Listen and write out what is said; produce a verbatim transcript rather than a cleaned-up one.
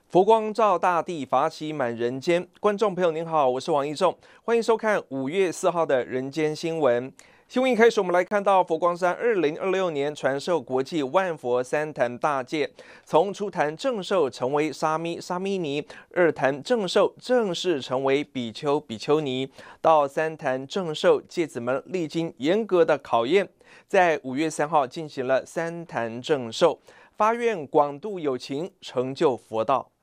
佛光照大地，法喜满人间。观众朋友您好，我是王一仲，欢迎收看五月四号的人间新闻。新闻一开始，我们来看到佛光山二零二六年传授国际万佛三坛大戒，从初坛正授成为沙弥、沙弥尼，二坛正授正式成为比丘、比丘尼，到三坛正授，戒子们历经严格的考验，在五月三号进行了三坛正授，发愿广度有情，成就佛道。